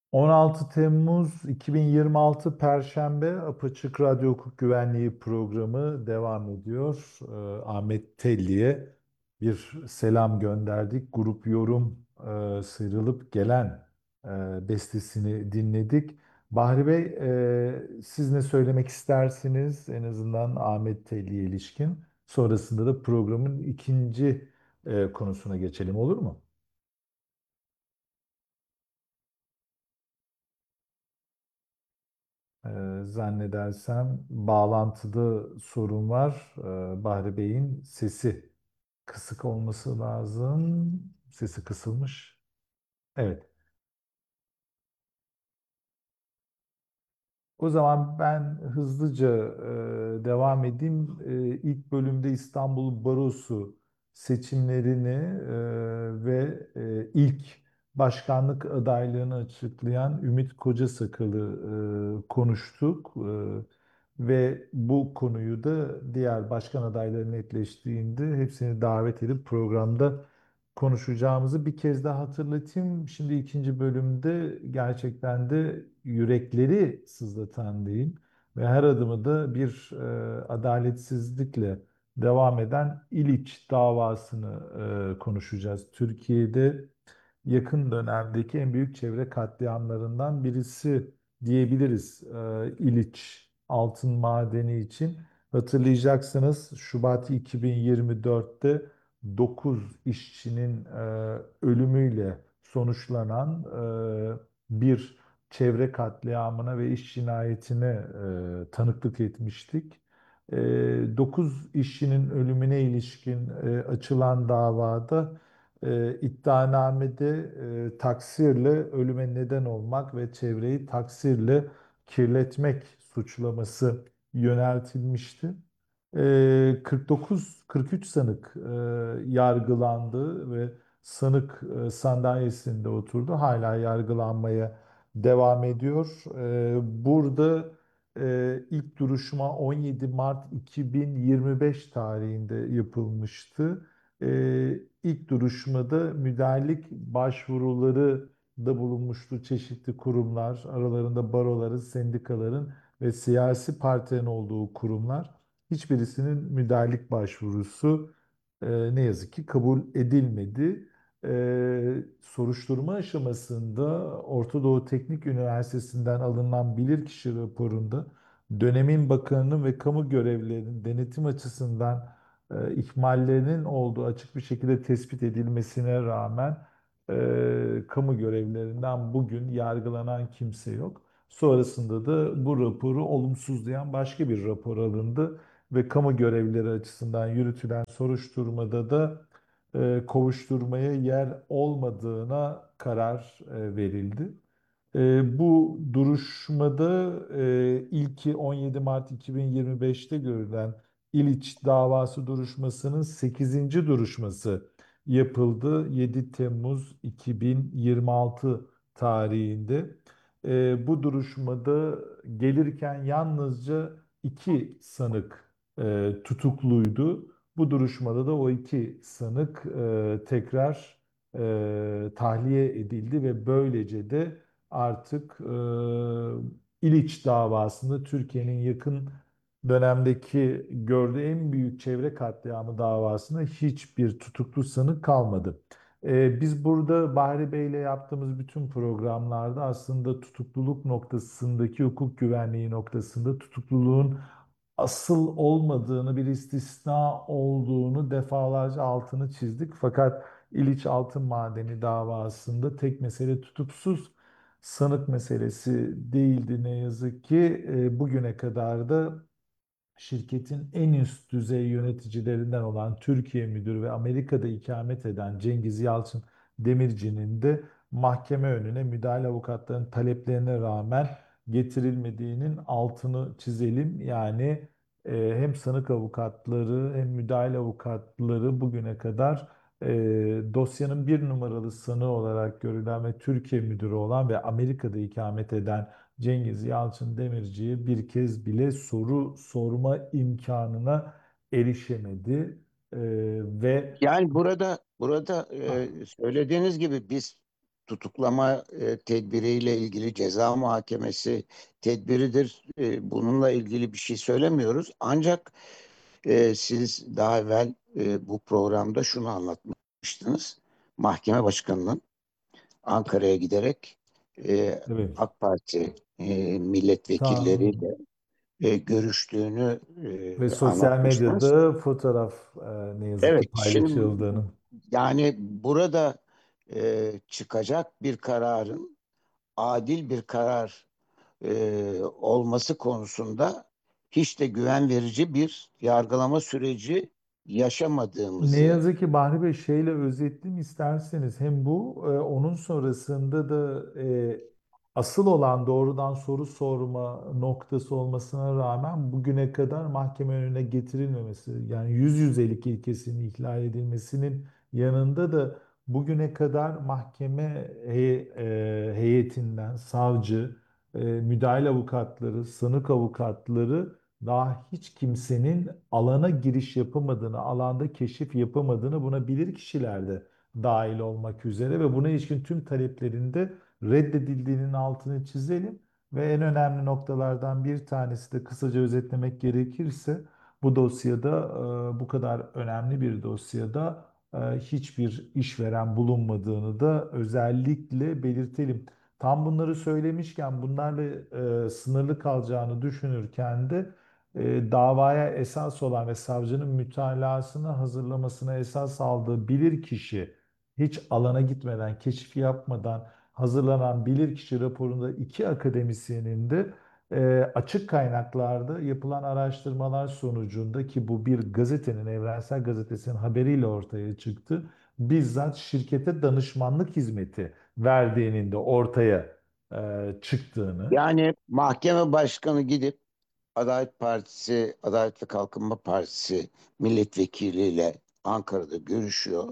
16 Temmuz 2026 Perşembe Apaçık Radyo Hukuk Güvenliği programı devam ediyor. Ahmet Telli'ye bir selam gönderdik. Grup Yorum sıyrılıp gelen bestesini dinledik. Bahri Bey, siz ne söylemek istersiniz en azından Ahmet Telli'ye ilişkin? Sonrasında da programın ikinci konusuna geçelim, olur mu? Zannedersem bağlantıda sorun var. Bahri Bey'in sesi kısık olması lazım. Sesi kısılmış. Evet. O zaman ben hızlıca devam edeyim. İlk bölümde İstanbul Barosu seçimlerini ve ilk başkanlık adaylığını açıklayan Ümit Kocasakalı konuştuk. Ve bu konuyu da diğer başkan adayları netleştiğinde hepsini davet edip programda konuşacağımızı bir kez daha hatırlatayım. Şimdi ikinci bölümde gerçekten de yürekleri sızlatan değil ve her adımı da bir adaletsizlikle devam eden İliç davasını konuşacağız. Türkiye'de yakın dönemdeki en büyük çevre katliamlarından birisi diyebiliriz İliç altın madeni için. Hatırlayacaksınız Şubat 2024'te 9 işçinin ölümüyle sonuçlanan bir çevre katliamına ve iş cinayetine tanıklık etmiştik. 9 işçinin ölümüne ilişkin açılan davada iddianamede taksirle ölüme neden olmak ve çevreyi taksirle kirletmek suçlaması yöneltilmişti. 43 sanık yargılandı ve sanık sandalyesinde oturdu. Hala yargılanmaya devam ediyor. Burada ilk duruşma 17 Mart 2025 tarihinde yapılmıştı. İlk duruşmada müdahalelik başvuruları da bulunmuştu çeşitli kurumlar, aralarında baroların, sendikaların ve siyasi partilerin olduğu kurumlar. Hiçbirisinin müdahalelik başvurusu ne yazık ki kabul edilmedi. Soruşturma aşamasında Orta Doğu Teknik Üniversitesi'nden alınan bilirkişi raporunda dönemin bakanının ve kamu görevlilerinin denetim açısından ihmallerinin olduğu açık bir şekilde tespit edilmesine rağmen kamu görevlilerinden bugün yargılanan kimse yok. Sonrasında da bu raporu olumsuzlayan başka bir rapor alındı ve kamu görevlileri açısından yürütülen soruşturmada da kovuşturmaya yer olmadığına karar verildi. Bu duruşmada ilki 17 Mart 2025'te görülen İliç davası duruşmasının 8. duruşması yapıldı 7 Temmuz 2026 tarihinde. Bu duruşmada gelirken yalnızca iki sanık tutukluydu. Bu duruşmada da o iki sanık tekrar tahliye edildi ve böylece de artık İliç davasında Türkiye'nin yakın dönemdeki gördüğü en büyük çevre katliamı davasında hiçbir tutuklu sanık kalmadı. Biz burada Bahri Bey ile yaptığımız bütün programlarda aslında tutukluluk noktasındaki hukuk güvenliği noktasında tutukluluğun asıl olmadığını, bir istisna olduğunu defalarca altını çizdik. Fakat İliç Altın Madeni davasında tek mesele tutuksuz sanık meselesi değildi ne yazık ki. Bugüne kadar da şirketin en üst düzey yöneticilerinden olan Türkiye Müdürü ve Amerika'da ikamet eden Cengiz Yalçın Demirci'nin de mahkeme önüne müdahale avukatlarının taleplerine rağmen getirilmediğinin altını çizelim. Yani hem sanık avukatları hem müdahale avukatları bugüne kadar dosyanın bir numaralı sanığı olarak görülen ve Türkiye Müdürü olan ve Amerika'da ikamet eden Cengiz Yalçın Demirci'ye bir kez bile soru sorma imkanına erişemedi. Ve Yani burada söylediğiniz gibi biz tutuklama tedbiriyle ilgili ceza muhakemesi tedbiridir. Bununla ilgili bir şey söylemiyoruz. Ancak siz daha evvel bu programda şunu anlatmıştınız. Mahkeme başkanının Ankara'ya giderek e, Evet. AK Parti Tam milletvekilleriyle görüştüğünü ve sosyal anlatmıştınız. medyada fotoğraf ne yazık ki Evet, şimdi paylaşıldığını. yani burada çıkacak bir kararın adil bir karar olması konusunda hiç de güven verici bir yargılama süreci Ne yaşamadığımızı. yazık ki Bahri Bey şeyle özetleyeyim isterseniz hem bu onun sonrasında da asıl olan doğrudan soru sorma noktası olmasına rağmen bugüne kadar mahkeme önüne getirilmemesi yani yüz yüzelik ilkesinin ihlal edilmesinin yanında da bugüne kadar mahkeme heyetinden savcı, müdahil avukatları, sanık avukatları daha hiç kimsenin alana giriş yapamadığını, alanda keşif yapamadığını buna bilir kişiler de dahil olmak üzere ve buna ilişkin tüm taleplerinde reddedildiğinin altını çizelim. Ve en önemli noktalardan bir tanesi de kısaca özetlemek gerekirse bu dosyada bu kadar önemli bir dosyada hiçbir işveren bulunmadığını da özellikle belirtelim. Tam bunları söylemişken bunlarla sınırlı kalacağını düşünürken de davaya esas olan ve savcının mütalasını hazırlamasına esas aldığı bilirkişi hiç alana gitmeden, keşif yapmadan hazırlanan bilirkişi raporunda iki akademisyenin de açık kaynaklarda yapılan araştırmalar sonucunda ki bu bir gazetenin, Evrensel Gazetesi'nin haberiyle ortaya çıktı. Bizzat şirkete danışmanlık hizmeti verdiğinin de ortaya çıktığını. Yani mahkeme başkanı gidip Adalet Partisi, Adalet ve Kalkınma Partisi milletvekiliyle Ankara'da görüşüyor.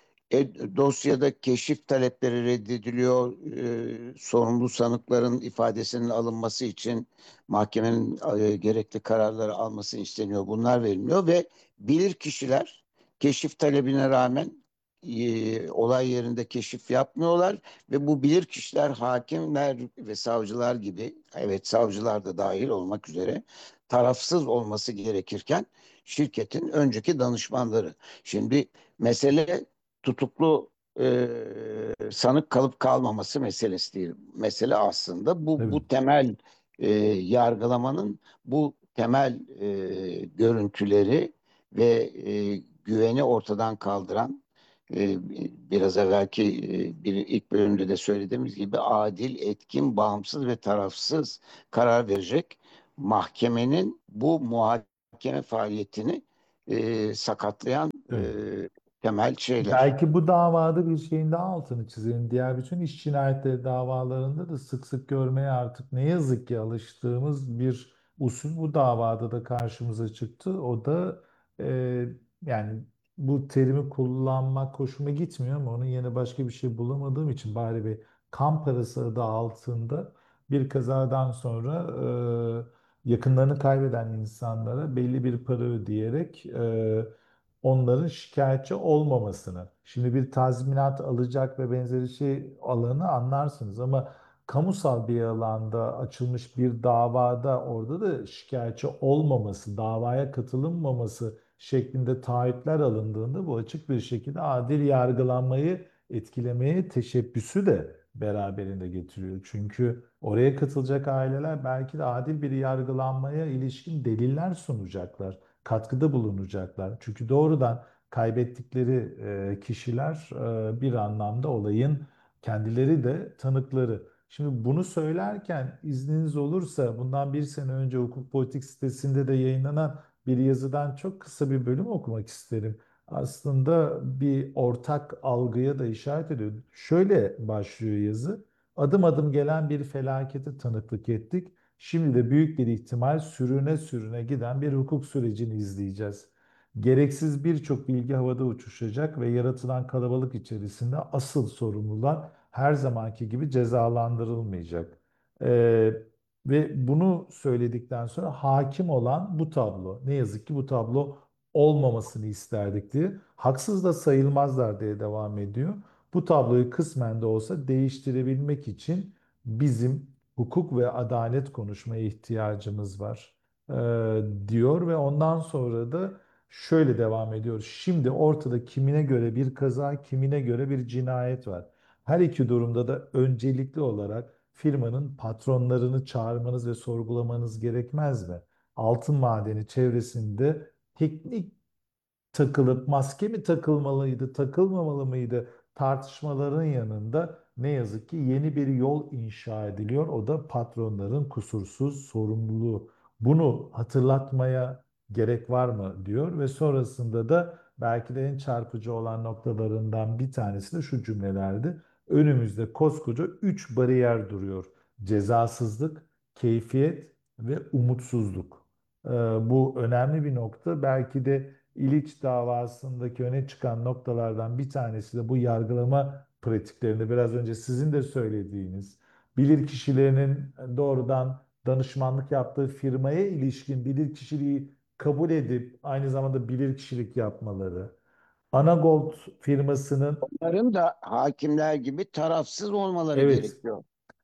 Dosyada keşif talepleri reddediliyor. Sorumlu sanıkların ifadesinin alınması için mahkemenin gerekli kararları alması isteniyor. Bunlar verilmiyor ve bilir kişiler keşif talebine rağmen olay yerinde keşif yapmıyorlar ve bu bilir kişiler hakimler ve savcılar gibi, evet savcılar da dahil olmak üzere tarafsız olması gerekirken şirketin önceki danışmanları. Şimdi mesele tutuklu sanık kalıp kalmaması meselesi değil. Mesele aslında Tabii. bu temel yargılamanın bu temel görüntüleri ve güveni ortadan kaldıran biraz evvelki bir ilk bölümde de söylediğimiz gibi adil, etkin, bağımsız ve tarafsız karar verecek mahkemenin bu muhakeme faaliyetini sakatlayan Tabii. temel şeyler. Belki bu davada bir şeyin daha altını çizelim. Diğer bütün iş cinayetleri davalarında da sık sık görmeye artık ne yazık ki alıştığımız bir usul bu davada da karşımıza çıktı. O da e, yani bu terimi kullanmak hoşuma gitmiyor ama onun yerine başka bir şey bulamadığım için bari bir kan parası adı altında bir kazadan sonra yakınlarını kaybeden insanlara belli bir para ödeyerek onların şikayetçi olmamasını. Şimdi bir tazminat alacak ve benzeri şey alanı anlarsınız ama kamusal bir alanda açılmış bir davada orada da şikayetçi olmaması, davaya katılınmaması şeklinde taahhütler alındığında bu açık bir şekilde adil yargılanmayı etkilemeye teşebbüsü de beraberinde getiriyor. Çünkü oraya katılacak aileler belki de adil bir yargılanmaya ilişkin deliller sunacaklar, katkıda bulunacaklar. Çünkü doğrudan kaybettikleri kişiler bir anlamda olayın kendileri de tanıkları. Şimdi bunu söylerken izniniz olursa bundan bir sene önce Hukuk Politik sitesinde de yayınlanan bir yazıdan çok kısa bir bölüm okumak isterim. Aslında bir ortak algıya da işaret ediyor. Şöyle başlıyor yazı. Adım adım gelen bir felakete tanıklık ettik. Şimdi de büyük bir ihtimal sürüne sürüne giden bir hukuk sürecini izleyeceğiz. Gereksiz birçok bilgi havada uçuşacak ve yaratılan kalabalık içerisinde asıl sorumlular her zamanki gibi cezalandırılmayacak. Ee, Ve bunu söyledikten sonra hakim olan bu tablo. Ne yazık ki bu tablo olmamasını isterdik diye. Haksız da sayılmazlar diye devam ediyor. Bu tabloyu kısmen de olsa değiştirebilmek için bizim hukuk ve adalet konuşmaya ihtiyacımız var, diyor ve ondan sonra da şöyle devam ediyor. Şimdi ortada kimine göre bir kaza, kimine göre bir cinayet var. Her iki durumda da öncelikli olarak firmanın patronlarını çağırmanız ve sorgulamanız gerekmez mi? Altın madeni çevresinde teknik takılıp maske mi takılmalıydı, takılmamalı mıydı tartışmaların yanında ne yazık ki yeni bir yol inşa ediliyor. O da patronların kusursuz sorumluluğu. Bunu hatırlatmaya gerek var mı diyor ve sonrasında da belki de en çarpıcı olan noktalarından bir tanesi de şu cümlelerdi. Önümüzde koskoca 3 bariyer duruyor. Cezasızlık, keyfiyet ve umutsuzluk. Bu önemli bir nokta. Belki de İliç davasındaki öne çıkan noktalardan bir tanesi de bu yargılama pratiklerinde biraz önce sizin de söylediğiniz bilirkişilerinin doğrudan danışmanlık yaptığı firmaya ilişkin bilirkişiliği kabul edip aynı zamanda bilirkişilik yapmaları. Anagold firmasının Onların da hakimler gibi tarafsız olmaları evet. gerekiyor.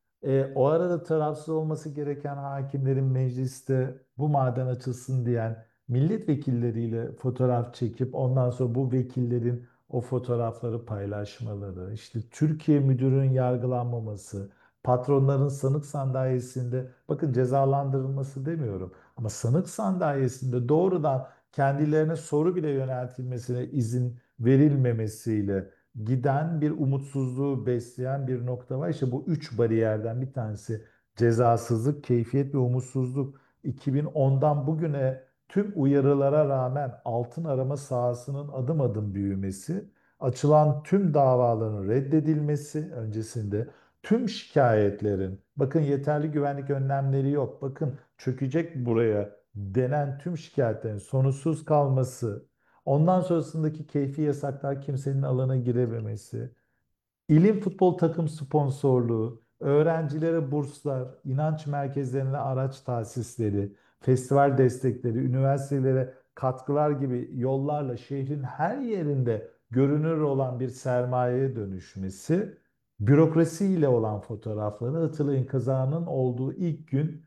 O arada tarafsız olması gereken hakimlerin mecliste bu maden açılsın diyen milletvekilleriyle fotoğraf çekip ondan sonra bu vekillerin o fotoğrafları paylaşmaları, işte Türkiye müdürünün yargılanmaması, patronların sanık sandalyesinde bakın cezalandırılması demiyorum ama sanık sandalyesinde doğrudan kendilerine soru bile yöneltilmesine izin verilmemesiyle giden bir umutsuzluğu besleyen bir nokta var. İşte bu üç bariyerden bir tanesi cezasızlık, keyfiyet ve umutsuzluk. 2010'dan bugüne tüm uyarılara rağmen altın arama sahasının adım adım büyümesi, açılan tüm davaların reddedilmesi öncesinde tüm şikayetlerin, bakın yeterli güvenlik önlemleri yok, bakın çökecek buraya denen tüm şikayetlerin sonuçsuz kalması, ondan sonrasındaki keyfi yasaklar kimsenin alana girememesi, İlim futbol takım sponsorluğu, öğrencilere burslar, inanç merkezlerine araç tahsisleri, festival destekleri, üniversitelere katkılar gibi yollarla şehrin her yerinde görünür olan bir sermayeye dönüşmesi, bürokrasiyle olan fotoğrafları hatırlayın kazanın olduğu ilk gün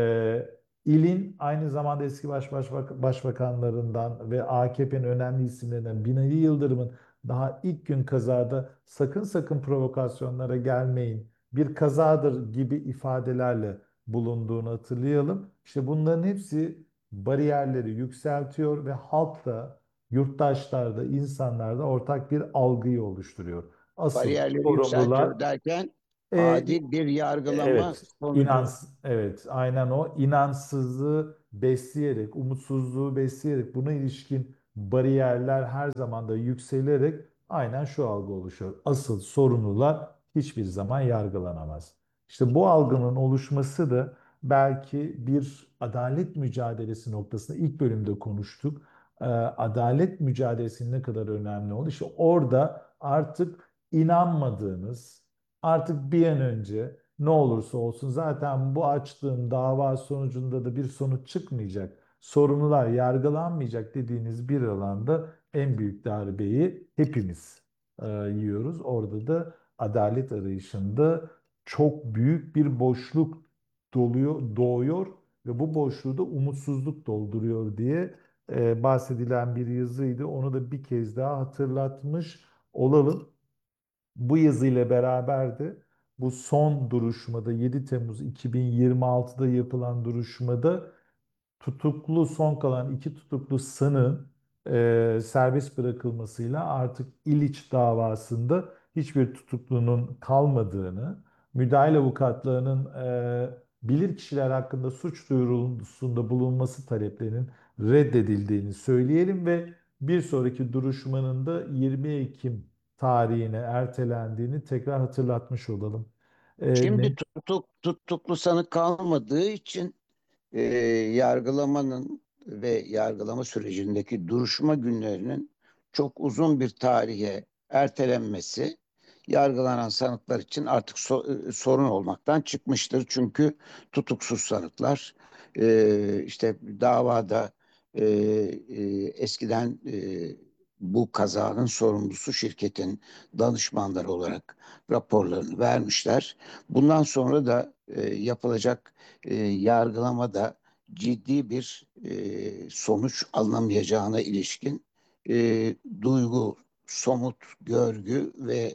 ilin aynı zamanda eski başbakanlarından ve AKP'nin önemli isimlerinden Binali Yıldırım'ın daha ilk gün kazada sakın sakın provokasyonlara gelmeyin, bir kazadır gibi ifadelerle bulunduğunu hatırlayalım. İşte bunların hepsi bariyerleri yükseltiyor ve halk da, yurttaşlar da, insanlar da ortak bir algıyı oluşturuyor. Asıl Bariyerleri sorumlular yükseltiyor derken e, adil bir yargılama evet, sonucu. evet, aynen o inançsızlığı besleyerek, umutsuzluğu besleyerek, buna ilişkin bariyerler her zaman da yükselerek aynen şu algı oluşuyor. Asıl sorumlular hiçbir zaman yargılanamaz. İşte bu algının oluşması da belki bir adalet mücadelesi noktasında ilk bölümde konuştuk. Adalet mücadelesinin ne kadar önemli olduğu. İşte orada artık inanmadığınız, artık bir an önce ne olursa olsun zaten bu açtığım dava sonucunda da bir sonuç çıkmayacak. Sorumlular yargılanmayacak dediğiniz bir alanda en büyük darbeyi hepimiz yiyoruz. Orada da adalet arayışında çok büyük bir boşluk doğuyor ve bu boşluğu da umutsuzluk dolduruyor diye bahsedilen bir yazıydı. Onu da bir kez daha hatırlatmış olalım. Bu yazıyla beraber de bu son duruşmada 7 Temmuz 2026'da yapılan duruşmada tutuklu son kalan iki tutuklu sanığın serbest bırakılmasıyla artık İliç davasında hiçbir tutuklunun kalmadığını, müdahale avukatlarının bilirkişiler hakkında suç duyurusunda bulunması taleplerinin reddedildiğini söyleyelim ve bir sonraki duruşmanın da 20 Ekim tarihine ertelendiğini tekrar hatırlatmış olalım. Şimdi tutuklu sanık kalmadığı için yargılamanın ve yargılama sürecindeki duruşma günlerinin çok uzun bir tarihe ertelenmesi yargılanan sanıklar için artık sorun olmaktan çıkmıştır. Çünkü tutuksuz sanıklar işte davada eskiden bu kazanın sorumlusu şirketin danışmanları olarak raporlarını vermişler. Bundan sonra da yapılacak yargılamada ciddi bir sonuç alınamayacağına ilişkin duygu, somut görgü ve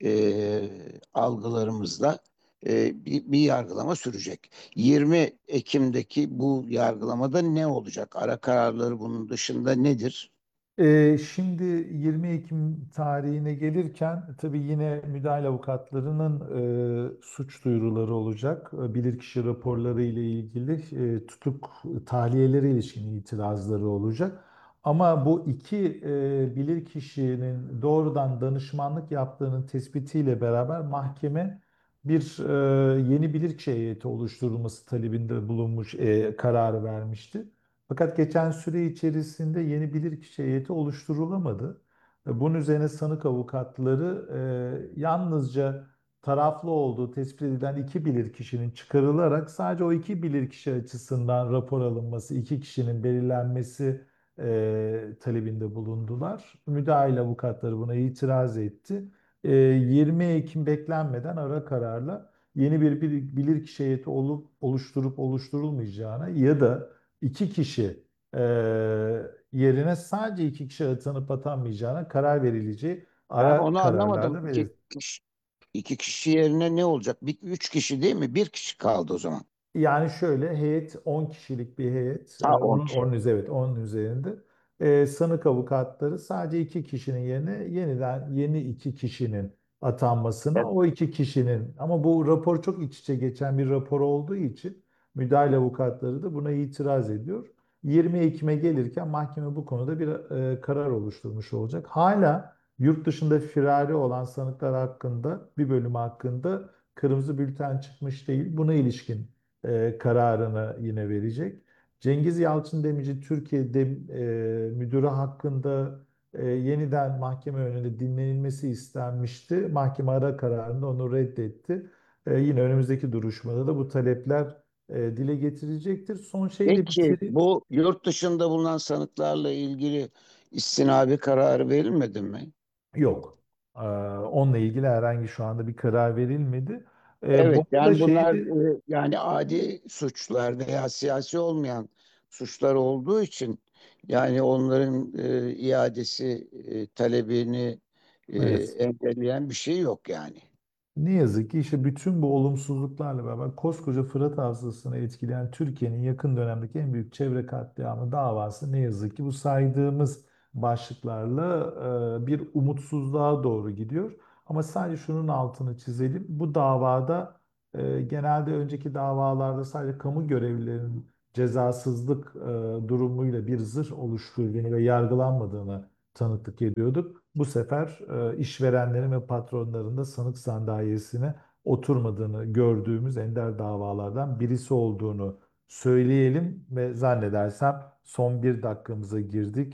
algılarımızla bir yargılama sürecek. 20 Ekim'deki bu yargılamada ne olacak? Ara kararları bunun dışında nedir? Şimdi 20 Ekim tarihine gelirken tabii yine müdahale avukatlarının suç duyuruları olacak. Bilirkişi raporları ile ilgili tutuk tahliyeleri ilişkin itirazları olacak. Ama bu iki bilirkişinin doğrudan danışmanlık yaptığının tespitiyle beraber mahkeme bir yeni bilirkişi heyeti oluşturulması talebinde bulunmuş, kararı vermişti. Fakat geçen süre içerisinde yeni bilirkişi heyeti oluşturulamadı. Bunun üzerine sanık avukatları yalnızca taraflı olduğu tespit edilen iki bilirkişinin çıkarılarak sadece o iki bilirkişi açısından rapor alınması, iki kişinin belirlenmesi talebinde bulundular. Müdahil avukatları buna itiraz etti. 20 Ekim beklenmeden ara kararla yeni bir bilirkişi heyeti oluşturup oluşturulmayacağına ya da iki kişi e, yerine sadece iki kişi atanıp atanmayacağına karar verileceği Ben ara onu anlamadım. kararlarda İki belirtti. kişi, iki kişi yerine ne olacak? Üç kişi değil mi? Bir kişi kaldı o zaman. Yani şöyle heyet 10 kişilik bir heyet. Ha, 10 Onun, kişi. evet, onun üzerinde. Sanık avukatları sadece iki kişinin yerine yeniden yeni iki kişinin atanmasına Evet. o iki kişinin ama bu rapor çok iç içe geçen bir rapor olduğu için müdahale avukatları da buna itiraz ediyor. 20 Ekim'e gelirken mahkeme bu konuda bir karar oluşturmuş olacak. Hala yurt dışında firari olan sanıklar hakkında bir bölümü hakkında kırmızı bülten çıkmış değil. Buna ilişkin kararını yine verecek. Cengiz Yalçın Demirci Türkiye'de müdürü hakkında yeniden mahkeme önünde dinlenilmesi istenmişti. Mahkeme ara kararında onu reddetti. Yine önümüzdeki duruşmada da bu talepler dile getirilecektir. Son şeyle Peki bitireyim. bu yurt dışında bulunan sanıklarla ilgili istinabi kararı verilmedi mi? Yok. Onunla ilgili herhangi şu anda bir karar verilmedi. Bu Evet, arada yani bunlar şeydi. yani adi suçlar veya siyasi olmayan suçlar olduğu için yani onların iadesi talebini Evet. engelleyen bir şey yok yani. Ne yazık ki işte bütün bu olumsuzluklarla beraber koskoca Fırat Havzası'nı etkileyen Türkiye'nin yakın dönemdeki en büyük çevre katliamı davası ne yazık ki bu saydığımız başlıklarla bir umutsuzluğa doğru gidiyor. Ama sadece şunun altını çizelim. Bu davada genelde önceki davalarda sadece kamu görevlilerinin cezasızlık durumuyla bir zırh oluşturduğunu ve yargılanmadığını tanıklık ediyorduk. Bu sefer işverenlerin ve patronların da sanık sandalyesine oturmadığını gördüğümüz ender davalardan birisi olduğunu söyleyelim ve zannedersem son bir dakikamıza girdik.